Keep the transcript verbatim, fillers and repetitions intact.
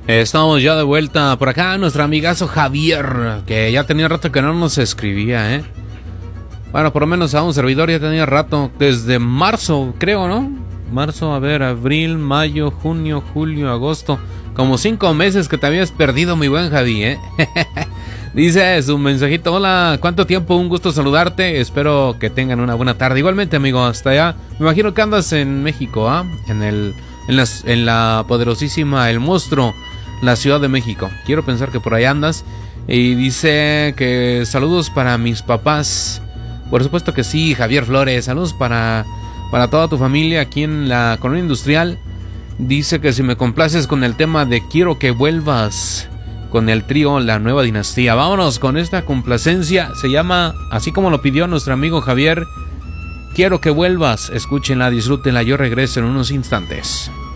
Estamos ya de vuelta por acá, nuestro amigazo Javier, que ya tenía rato que no nos escribía, ¿eh? Bueno, por lo menos a un servidor ya tenía rato, desde marzo, creo, ¿no? Marzo, a ver, abril, mayo, junio, julio, agosto. Como cinco meses que te habías perdido, mi buen Javi, ¿eh? Dice su mensajito: hola, ¿cuánto tiempo? Un gusto saludarte, espero que tengan una buena tarde. Igualmente, amigo, hasta allá. Me imagino que andas en México, ¿ah? ¿eh? En el, en, las, en la poderosísima El Monstruo, la Ciudad de México. Quiero pensar que por ahí andas. Y dice que saludos para mis papás. Por supuesto que sí, Javier Flores. Saludos para, para toda tu familia aquí en la Colonia Industrial. Dice que si me complaces con el tema de Quiero que vuelvas, con el trío La Nueva Dinastía. Vámonos con esta complacencia. Se llama, así como lo pidió nuestro amigo Javier, Quiero que vuelvas. Escúchenla, disfrútenla. Yo regreso en unos instantes.